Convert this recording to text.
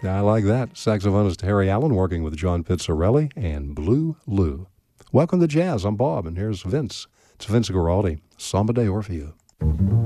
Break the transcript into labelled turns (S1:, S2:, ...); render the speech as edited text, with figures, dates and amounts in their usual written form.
S1: I like that. Saxophonist Harry Allen working with John Pizzarelli and Blue Lou. Welcome to Jazz. I'm Bob, and here's Vince. It's Vince Guaraldi, Samba de Orfeo.